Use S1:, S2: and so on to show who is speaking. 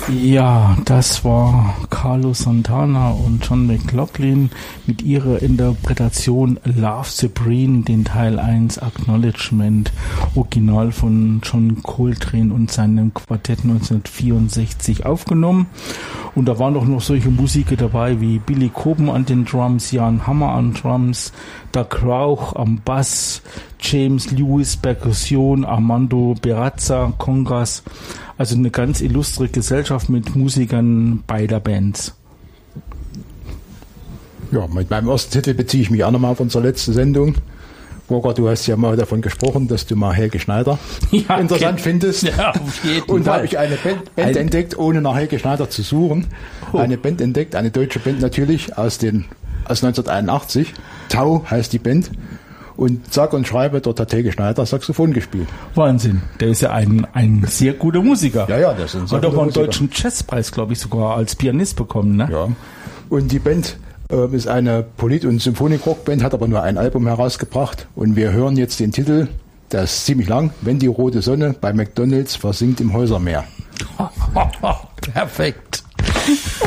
S1: Ja, das war Carlos Santana und John McLaughlin mit ihrer Interpretation Love Supreme, den Teil 1 Acknowledgement, Original von John Coltrane und seinem Quartett 1964 aufgenommen. Und da waren doch noch solche Musiker dabei wie Billy Cobham an den Drums, Jan Hammer an Drums, Doug Rauch am Bass, James Lewis Perkussion, Armando Berazza Congas. Also eine ganz illustre Gesellschaft mit Musikern beider Bands.
S2: Ja, mit meinem ersten Titel beziehe ich mich auch nochmal auf unsere letzte Sendung. Roger, du hast ja mal davon gesprochen, dass du mal Helge Schneider interessant findest.
S1: Ja, auf jeden Fall.
S2: Und da habe ich eine Band entdeckt, ohne nach Helge Schneider zu suchen.
S1: Oh.
S2: Eine Band entdeckt, eine deutsche Band natürlich, aus 1981. Tau heißt die Band. Und sag und schreibe, dort hat Helge Schneider Saxophon gespielt.
S1: Wahnsinn, der ist ja ein sehr guter Musiker.
S2: Ja, das ist ein sehr
S1: Hat auch mal einen
S2: Musiker.
S1: deutschen Jazzpreis, glaube ich, sogar als Pianist bekommen, ne?
S2: Ja. Und die Band ist eine Polit- und Symphonik-Rock-Band, hat aber nur ein Album herausgebracht. Und wir hören jetzt den Titel, der ist ziemlich lang, Wenn die rote Sonne bei McDonald's versinkt im Häusermeer.
S1: Perfekt.